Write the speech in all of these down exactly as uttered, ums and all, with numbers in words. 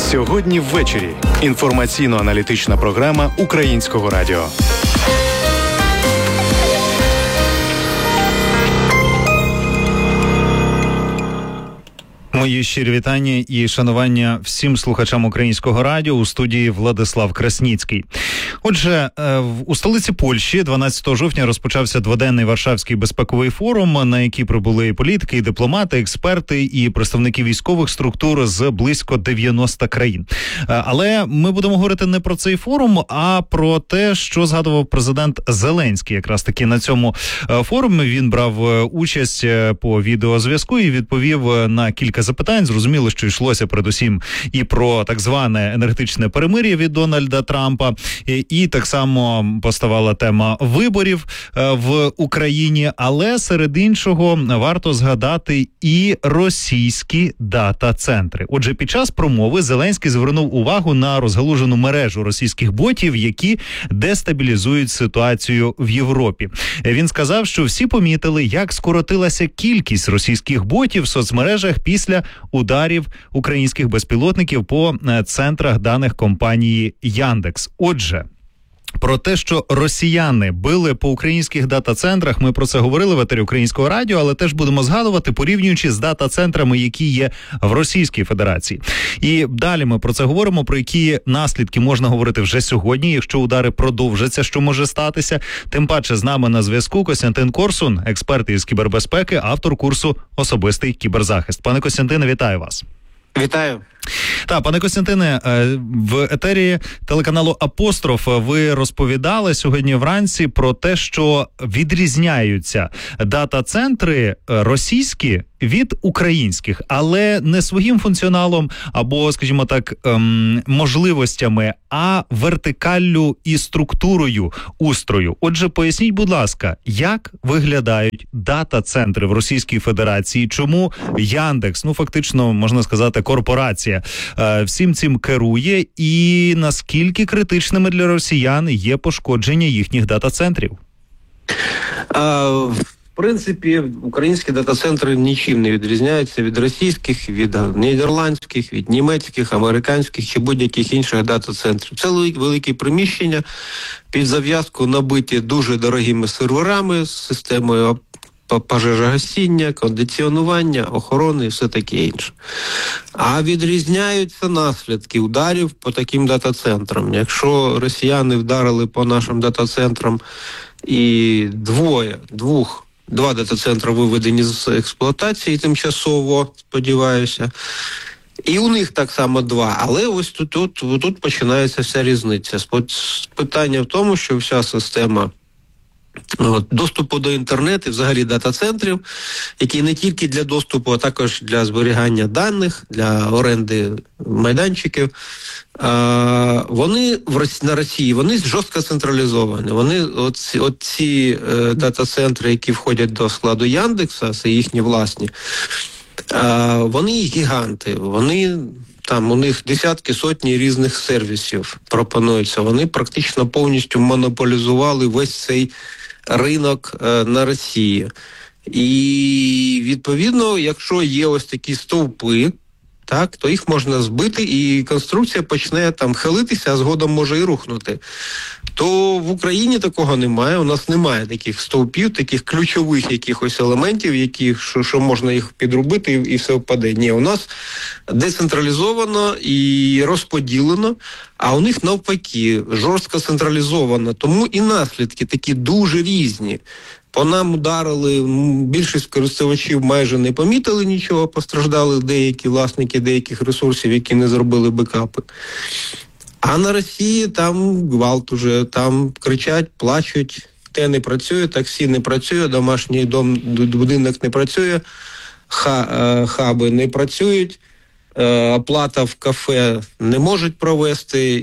Сьогодні ввечері. Інформаційно-аналітична програма Українського радіо. Мої щирі вітання і шанування всім слухачам Українського радіо. У студії Владислав Красніцький. Отже, у столиці Польщі дванадцятого жовтня розпочався дводенний Варшавський безпековий форум, на який прибули і політики, і дипломати, експерти, і представники військових структур з близько дев'яноста країн. Але ми будемо говорити не про цей форум, а про те, що згадував президент Зеленський. Якраз таки на цьому форумі він брав участь по відеозв'язку і відповів на кілька запитань. Зрозуміло, що йшлося передусім і про так зване енергетичне перемир'я від Дональда Трампа, і, і так само поставала тема виборів е, в Україні, але серед іншого варто згадати і російські дата-центри. Отже, під час промови Зеленський звернув увагу на розгалужену мережу російських ботів, які дестабілізують ситуацію в Європі. Він сказав, що всі помітили, як скоротилася кількість російських ботів в соцмережах після ударів українських безпілотників по центрах даних компанії Яндекс. Отже, про те, що росіяни били по українських дата-центрах, ми про це говорили в етері Українського радіо, але теж будемо згадувати, порівнюючи з дата-центрами, які є в Російській Федерації. І далі ми про це говоримо, про які наслідки можна говорити вже сьогодні, якщо удари продовжаться, що може статися. Тим паче з нами на зв'язку Костянтин Корсун, експерт із кібербезпеки, автор курсу «Особистий кіберзахист». Пане Костянтине, вітаю вас. Вітаю. Так, пане Костянтине, в етері телеканалу «Апостроф» ви розповідали сьогодні вранці про те, що відрізняються дата-центри російські від українських, але не своїм функціоналом або, скажімо так, ем, можливостями, а вертикаллю і структурою устрою. Отже, поясніть, будь ласка, як виглядають дата-центри в Російській Федерації, чому Яндекс, ну фактично, можна сказати, корпорація, е, всім цим керує, і наскільки критичними для росіян є пошкодження їхніх дата-центрів? А... В принципі, українські дата-центри нічим не відрізняються від російських, від нідерландських, від німецьких, американських чи будь-яких інших дата-центрів. Це великі приміщення, під зав'язку набиті дуже дорогими серверами з системою пожежогасіння, кондиціонування, охорони і все таке інше. А відрізняються наслідки ударів по таким дата-центрам. Якщо росіяни вдарили по нашим дата-центрам і двоє, двох, Два дата-центри виведені з експлуатації тимчасово, сподіваюся. І у них так само два. Але ось тут, тут, тут починається вся різниця. Питання в тому, що вся система от, доступу до інтернету, взагалі дата-центрів, які не тільки для доступу, а також для зберігання даних, для оренди майданчиків, а, вони в Росії, на Росії, вони жорстко централізовані. Вони, оці, оці е, дата-центри, які входять до складу Яндекса, це їхні власні, а, вони гіганти, вони там, у них десятки, сотні різних сервісів пропонуються. Вони практично повністю монополізували весь цей ринок е, на Росії. І, відповідно, якщо є ось такі стовпи, так, то їх можна збити, і конструкція почне там хилитися, а згодом може і рухнути. То в Україні такого немає, у нас немає таких стовпів, таких ключових якихось елементів, яких, що, що можна їх підрубити і, і все впаде. Ні, у нас децентралізовано і розподілено, а у них навпаки жорстко централізовано. Тому і наслідки такі дуже різні. По нам ударили, більшість користувачів майже не помітили нічого, постраждали деякі власники деяких ресурсів, які не зробили бекапи. А на Росії там гвалт уже, там кричать, плачуть, те не працює, таксі не працює, домашній дом, будинок не працює, хаби не працюють, оплата в кафе не можуть провести,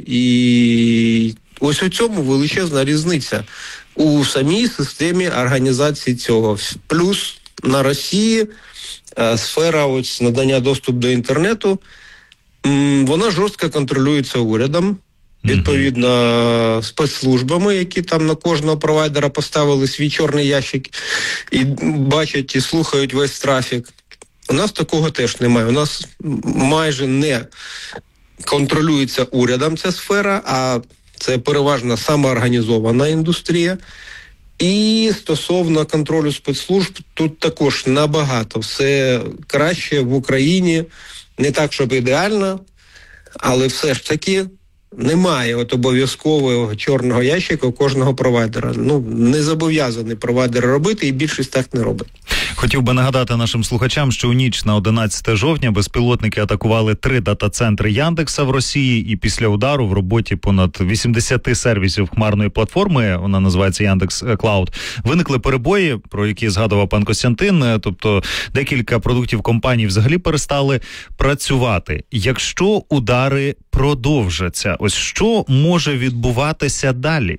і ось у цьому величезна різниця у самій системі організації цього. Плюс на Росії е, сфера ось надання доступу до інтернету, м, вона жорстко контролюється урядом, відповідно спецслужбами, які там на кожного провайдера поставили свій чорний ящик і бачать і слухають весь трафік. У нас такого теж немає. У нас майже не контролюється урядом ця сфера, а це переважно самоорганізована індустрія. І стосовно контролю спецслужб, тут також набагато все краще в Україні. Не так, щоб ідеально, але все ж таки немає от обов'язкового чорного ящика у кожного провайдера. Ну, не зобов'язаний провайдер робити, і більшість так не робить. Хотів би нагадати нашим слухачам, що у ніч на одинадцяте жовтня безпілотники атакували три дата-центри Яндекса в Росії, і після удару в роботі понад вісімдесят сервісів хмарної платформи, вона називається Яндекс Клауд, виникли перебої, про які згадував пан Костянтин, тобто декілька продуктів компаній взагалі перестали працювати. Якщо удари продовжаться, ось що може відбуватися далі?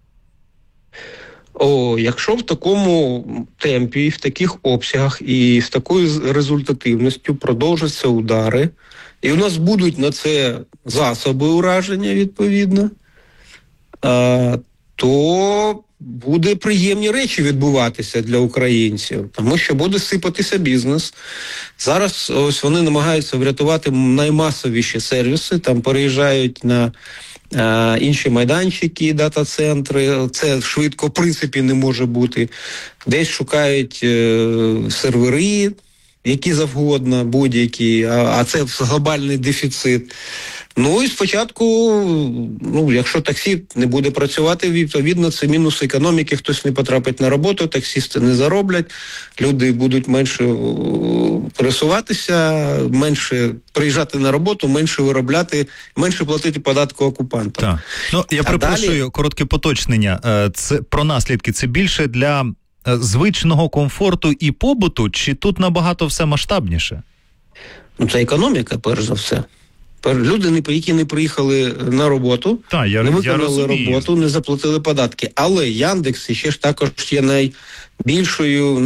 О, якщо в такому темпі, в таких обсягах і з такою результативністю продовжаться удари, і у нас будуть на це засоби ураження, відповідно, а, то буде приємні речі відбуватися для українців, тому що буде сипатися бізнес. Зараз ось вони намагаються врятувати наймасовіші сервіси, там переїжджають на а, інші майданчики, дата-центри. Це швидко, в принципі, не може бути. Десь шукають е, сервери, які завгодно, будь-які, а, а це глобальний дефіцит. Ну і спочатку, ну, якщо таксі не буде працювати, відповідно, це мінус економіки, хтось не потрапить на роботу, таксісти не зароблять, люди будуть менше пересуватися, менше приїжджати на роботу, менше виробляти, менше платити податку окупантам. Так. Ну, я а перепрошую, далі... коротке поточнення. Це про наслідки, це більше для звичного комфорту і побуту, чи тут набагато все масштабніше? Ну, це економіка, перш за все. Люди, які не приїхали на роботу, Та, я, не виконали я роботу, не заплатили податки. Але Яндекс ще ж також є найбільшою